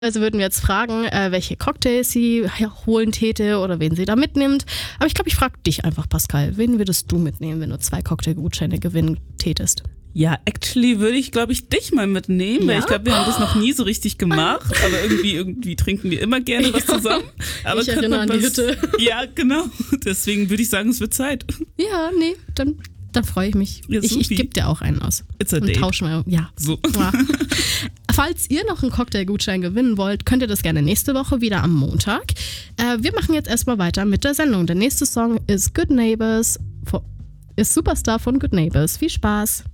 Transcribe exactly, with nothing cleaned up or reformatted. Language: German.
Also würden wir jetzt fragen, äh, welche Cocktails sie holen täte oder wen sie da mitnimmt. Aber ich glaube, ich frage dich einfach, Pascal. Wen würdest du mitnehmen, wenn du zwei Cocktailgutscheine gewinnen tätest? Ja, actually würde ich, glaube ich, dich mal mitnehmen, weil Ja? ich glaube, wir haben das noch nie so richtig gemacht, aber irgendwie irgendwie trinken wir immer gerne was zusammen. Aber Ich könnte erinnere man an die was- Hütte. Ja, genau. Deswegen würde ich sagen, es wird Zeit. Ja, nee, dann, dann freue ich mich. Ja, ich ich supi. gebe dir auch einen aus. It's a Und date. tauschen wir. Ja. So. Ja. Falls ihr noch einen Cocktailgutschein gewinnen wollt, könnt ihr das gerne nächste Woche wieder am Montag. Äh, wir machen jetzt erstmal weiter mit der Sendung. Der nächste Song ist Good Neighbors, ist Superstar von Good Neighbors. Viel Spaß.